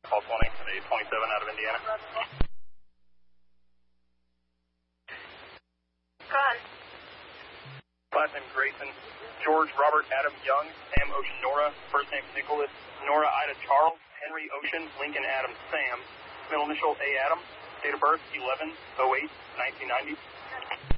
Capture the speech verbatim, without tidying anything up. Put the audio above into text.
Call twenty, the twenty-seven out of Indiana. Go ahead. Last name Grayson. George Robert Adam Young. Sam Ocean Nora. First name Nicholas. Nora Ida Charles. Henry Ocean. Lincoln Adam Sam. Middle initial A Adam. Date of birth eleven oh eight nineteen ninety.